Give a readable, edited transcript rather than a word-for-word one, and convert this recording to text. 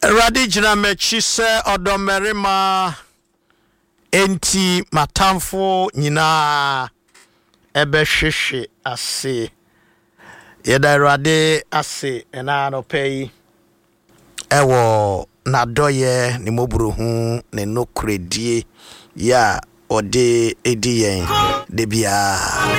Radijina mechi se odomerima enti matamfo nyina ebehwehwe ase yeda rade ase ena no pay ewo na doye ni mobruhu ne nokredie ya ode ediyen de bia